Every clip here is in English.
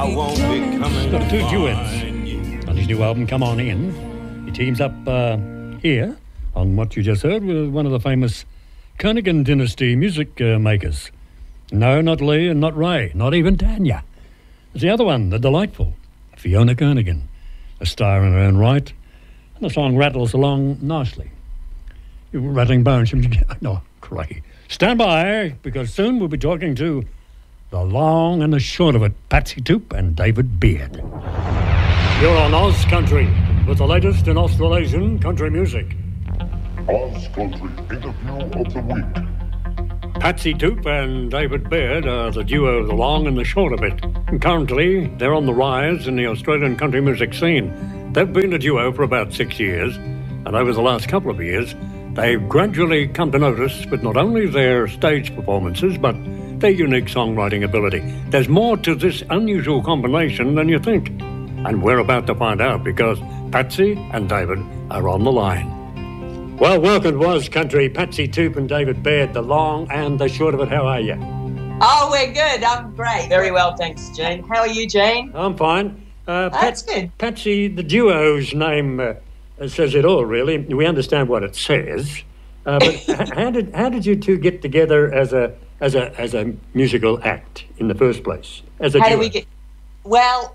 I won't be coming. Got two duets on his new album, Come On In. He teams up here on what you just heard with one of the famous Kernaghan dynasty music makers. No, not Lee and not Ray, not even Tanya. There's the other one, the delightful Fiona Kernaghan, a star in her own right, and the song rattles along nicely. You're rattling bones. No, crikey. Stand by, because soon we'll be talking to the long and the short of it, Patsy Toop and David Beard. You're on Oz Country with the latest in Australasian country music. Oz Country Interview of the Week. Patsy Toop and David Beard are the duo of the long and the short of it. And currently, they're on the rise in the Australian country music scene. They've been a duo for about 6 years, and over the last couple of years, they've gradually come to notice with not only their stage performances, but their unique songwriting ability. There's more to this unusual combination than you think. And we're about to find out, because Patsy and David are on the line. Well, welcome to Oz Country, Patsy Toop and David Beard, the long and the short of it. How are you? Oh, we're good. I'm great. Very well, thanks, Jane. How are you, Jane? I'm fine. That's good. Patsy, the duo's name says it all, really. We understand what it says. But how did you two get together as a musical act in the first place? As a how duo? do we get? Well,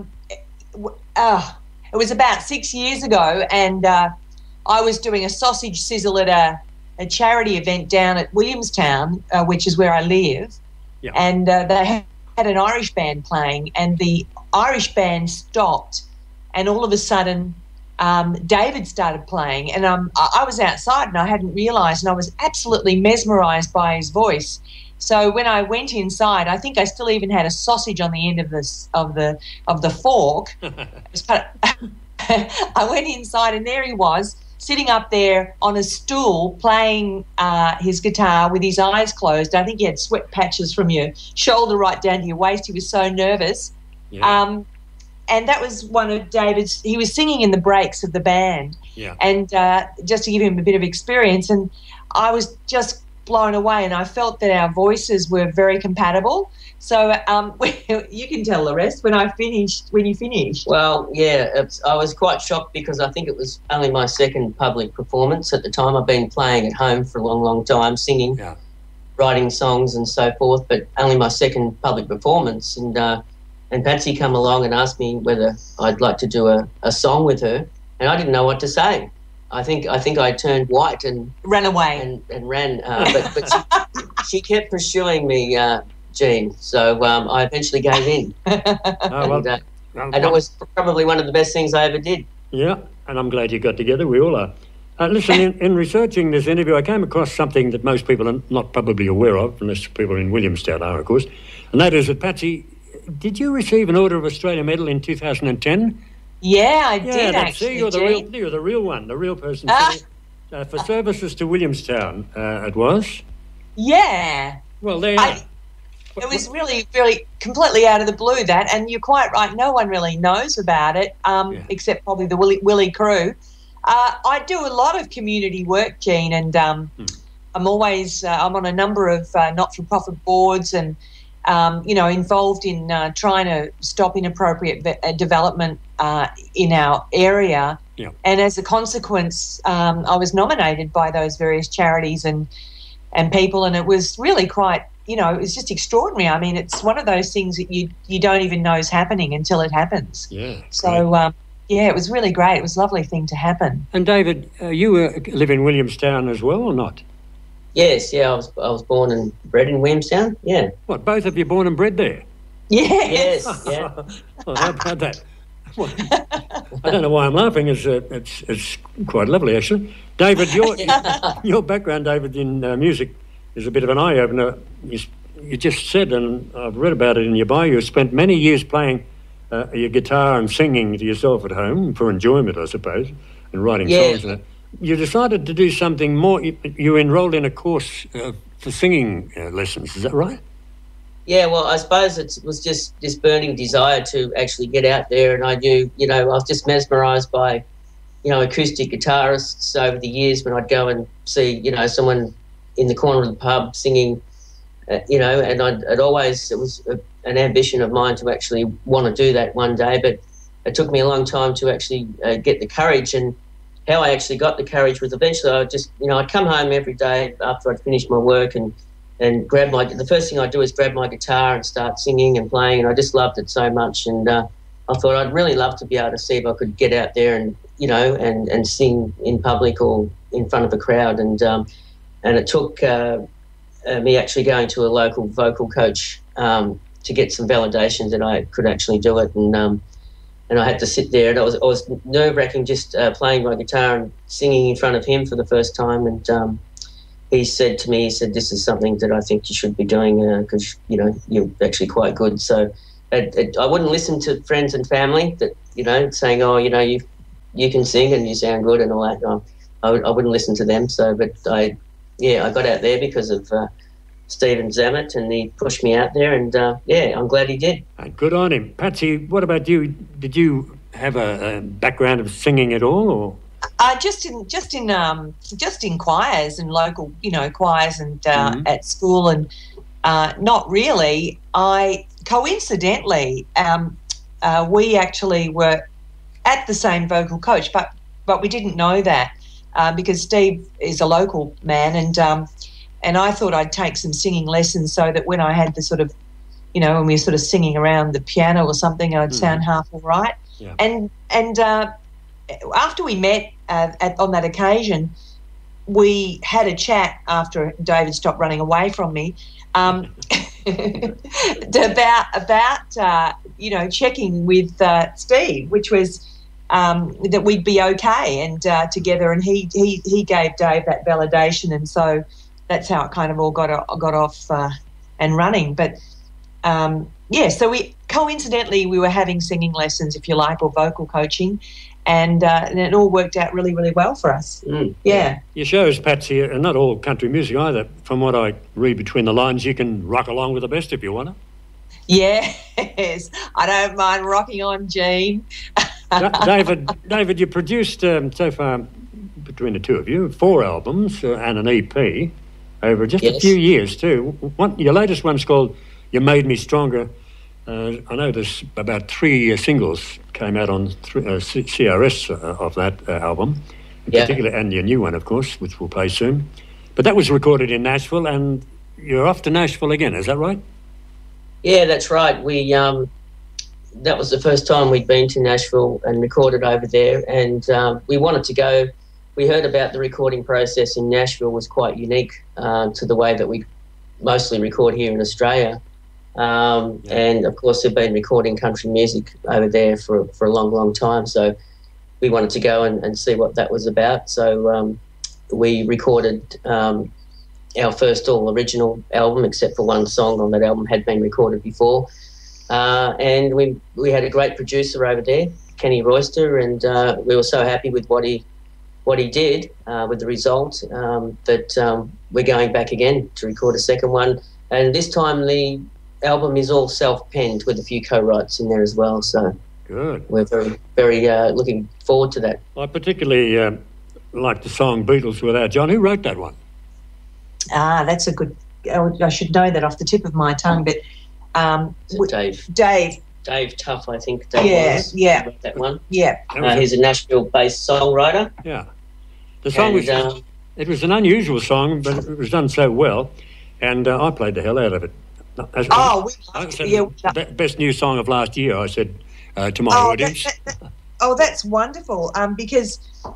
it was about 6 years ago, and I was doing a sausage sizzle at a charity event down at Williamstown, which is where I live. Yeah. And they had an Irish band playing, and the Irish band stopped, and all of a sudden David started playing, and I was outside and I hadn't realised, and I was absolutely mesmerised by his voice. So when I went inside, I think I still even had a sausage on the end of the fork. I went inside, and there he was, sitting up there on a stool playing his guitar with his eyes closed. I think he had sweat patches from your shoulder right down to your waist. He was so nervous. Yeah. And that was one of David's. He was singing in the breaks of the band. Yeah. And just to give him a bit of experience. And I was just blown away, and I felt that our voices were very compatible. So you can tell the rest when you finished. Well, yeah, I was quite shocked because I think it was only my second public performance at the time. I've been playing at home for a long, long time, singing, writing songs and so forth, but only my second public performance. And Patsy come along and asked me whether I'd like to do a song with her, and I didn't know what to say. I think I turned white and ran away and ran, but she kept pursuing me, Gene. So I eventually gave in, and it was probably one of the best things I ever did. Yeah, and I'm glad you got together. We all are. Listen, in researching this interview, I came across something that most people are not probably aware of, unless people in Williamstown are, of course, and that is that, Patsy, did you receive an Order of Australia medal in 2010? Yeah, I did, actually. You're the real one, the real person. For services to Williamstown, it was? Yeah. Well, there you are. It was really, really completely out of the blue, that, and you're quite right, no one really knows about it, except probably the Willie crew. I do a lot of community work, Gene, and I'm always I'm on a number of not-for-profit boards and involved in trying to stop inappropriate development in our area. Yeah. And as a consequence, I was nominated by those various charities and people, and it was really quite, it was just extraordinary. I mean, it's one of those things that you don't even know is happening until it happens. Yeah. So, it was really great. It was a lovely thing to happen. And David, you live in Williamstown as well, or not? Yes, yeah, I was born and bred in Williamstown, yeah. What, both of you born and bred there? Yes. Yeah. Well, how about that? Well, I don't know why I'm laughing. It's quite lovely, actually. David, your background, David, in music is a bit of an eye-opener. You just said, and I've read about it in your bio, you spent many years playing your guitar and singing to yourself at home for enjoyment, I suppose, and writing songs and that. You decided to do something more. You enrolled in a course for singing lessons. Is that right? Yeah, well, I suppose it was just this burning desire to actually get out there, and I knew, I was just mesmerised by, acoustic guitarists over the years when I'd go and see, someone in the corner of the pub singing and it was an ambition of mine to actually want to do that one day, but it took me a long time to actually get the courage. And how I actually got the courage was eventually I'd come home every day after I'd finished my work and grab the first thing I'd do is grab my guitar and start singing and playing, and I just loved it so much. And I thought I'd really love to be able to see if I could get out there and, and sing in public or in front of a crowd. And it took me actually going to a local vocal coach to get some validation that I could actually do it. And I had to sit there, and it was nerve-wracking just playing my guitar and singing in front of him for the first time. And he said to me, this is something that I think you should be doing because, you're actually quite good. So I wouldn't listen to friends and family that, saying, oh, you can sing and you sound good and all that. No, I wouldn't listen to them. So, but I got out there because of Stephen Zammit, and he pushed me out there, and I'm glad he did. Good on him. Patsy, what about you? Did you have a background of singing at all, or? Just in choirs and local, choirs and at school, and not really. Coincidentally, we actually were at the same vocal coach, but we didn't know that because Steve is a local man, and I thought I'd take some singing lessons so that when I had the sort of, when we were sort of singing around the piano or something, I'd sound half all right. Yeah. And after we met on that occasion, we had a chat after David stopped running away from me about checking with Steve, which was that we'd be okay and together, and he gave Dave that validation, and so that's how it kind of all got off and running. But so we coincidentally we were having singing lessons, if you like, or vocal coaching, and it all worked out really, really well for us. Yeah. Your shows, Patsy, are not all country music either. From what I read between the lines, you can rock along with the best if you want to. Yes, I don't mind rocking on, Gene. David, you produced so far, between the two of you, 4 albums and an EP over just a few years too. Your latest one's called You Made Me Stronger. I know there's about 3 singles came out on CRS of that album, in particular, and your new one, of course, which we'll play soon. But that was recorded in Nashville, and you're off to Nashville again, is that right? Yeah, that's right. We that was the first time we'd been to Nashville and recorded over there, and we wanted to go. We heard about the recording process in Nashville was quite unique to the way that we mostly record here in Australia. And, of course, they've been recording country music over there for a long, long time. So we wanted to go and see what that was about. So we recorded our first all-original album, except for one song on that album had been recorded before. And we had a great producer over there, Kenny Royster, and we were so happy with what he did with the result that we're going back again to record a second one. And this time the album is all self-penned with a few co-writes in there as well. So good. We're very, very looking forward to that. I particularly like the song Beatles Without John. Who wrote that one? That's a good... I should know that off the tip of my tongue, but... Dave Tuff, I think. Wrote that one. Yeah. He's a Nashville-based songwriter. Yeah. The song it was an unusual song, but it was done so well, and I played the hell out of it. We loved it. Best new song of last year, I said to my audience. That's wonderful. Because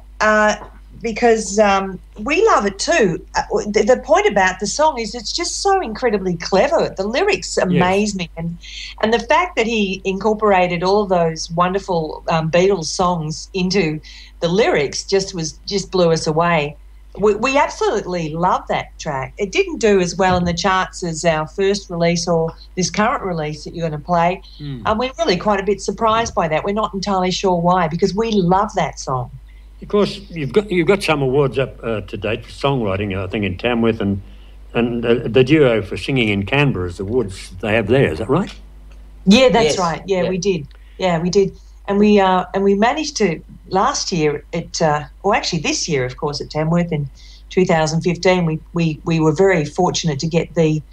we love it too. The point about the song is it's just so incredibly clever. The lyrics amaze me, and the fact that he incorporated all of those wonderful Beatles songs into the lyrics just blew us away. We absolutely love that track. It didn't do as well in the charts as our first release or this current release that you're going to play. We're really quite a bit surprised by that. We're not entirely sure why, because we love that song. Of course, you've got some awards up to date for songwriting, I think, in Tamworth, and the duo for singing in Canberra is the awards they have there. Is that right? Yeah, that's right. Yeah, we did. Yeah, we did, and we managed to last year this year, of course, at Tamworth in 2015. We were very fortunate to get the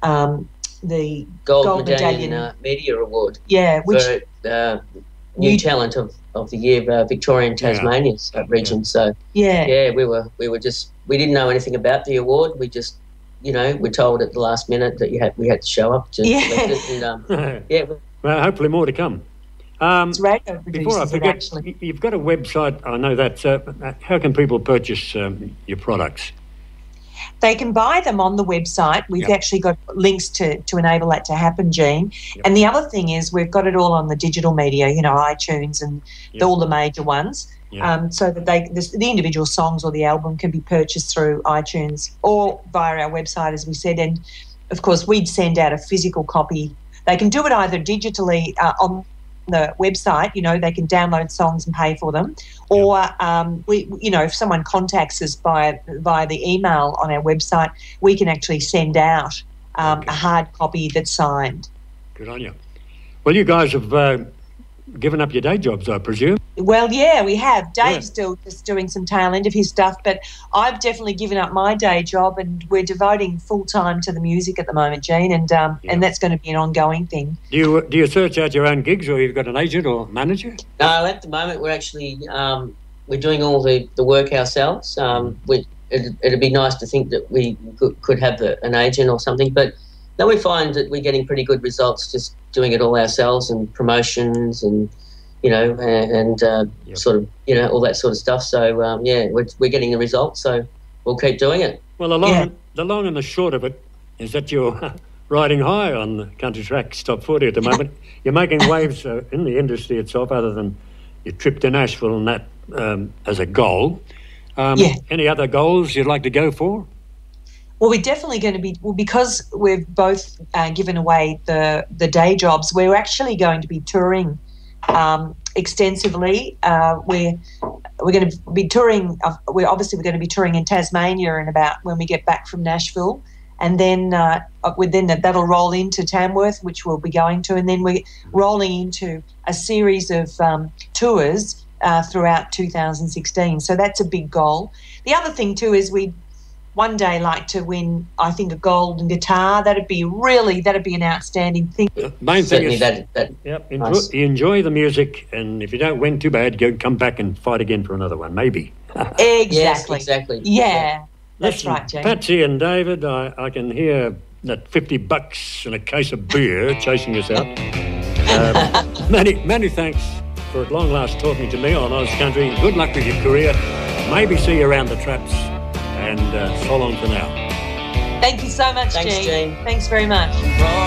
the Gold Medallion Media Award. Yeah, which for New Talent of the Year, Victorian Tasmania region. So we didn't know anything about the award. We just, we're told at the last minute that we had to show up to collect it. And, well, hopefully more to come. It's radio before I forget, actually. You've got a website. I know that. How can people purchase your products? They can buy them on the website. We've actually got links to enable that to happen, Gene. Yep. And the other thing is we've got it all on the digital media, iTunes and all the major ones, so that the individual songs or the album can be purchased through iTunes or via our website, as we said. And, of course, we'd send out a physical copy. They can do it either digitally on the website, they can download songs and pay for them, or if someone contacts us via the email on our website, we can actually send out a hard copy that's signed. Good on you. Well, you guys have given up your day jobs, I presume. Well, yeah, we have. Dave's still just doing some tail end of his stuff, but I've definitely given up my day job, and we're devoting full time to the music at the moment, Gene, and that's going to be an ongoing thing. Do you search out your own gigs, or you've got an agent or manager? No, at the moment we're actually we're doing all the work ourselves. It'd be nice to think that we could have an agent or something, but no, we find that we're getting pretty good results just doing it all ourselves, and promotions and sort of all that sort of stuff. So we're getting the results, so we'll keep doing it. Well, the long and the short of it is that you're riding high on the Country Tracks Top 40 at the moment. You're making waves in the industry itself, other than your trip to Nashville and that as a goal. Any other goals you'd like to go for? Well, we're definitely going to be, because we've both given away the day jobs, we're actually going to be touring extensively. We're going to be touring. We're going to be touring in Tasmania in about when we get back from Nashville, and then that'll roll into Tamworth, which we'll be going to, and then we're rolling into a series of tours throughout 2016. So that's a big goal. The other thing too is we one day like to win, I think, a golden guitar. That'd be an outstanding thing. Main thing is nice. enjoy the music, and if you don't win, too bad. Come back and fight again for another one, maybe. Exactly. Yes, exactly. Yeah, that's Listen, right, Jane. Patsy and David, I can hear that $50 and a case of beer chasing us out. Many thanks for at long last talking to me on Oz Country. Good luck with your career. Maybe see you around the traps. And so long for now. Thanks so much, Thanks, Gene. Thanks very much.